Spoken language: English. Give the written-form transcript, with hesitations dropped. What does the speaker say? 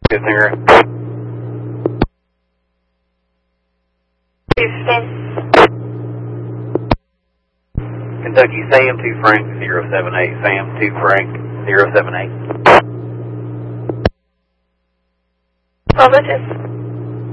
Good there. Kentucky, Sam 2 Frank 078, Sam 2 Frank 078. Positive.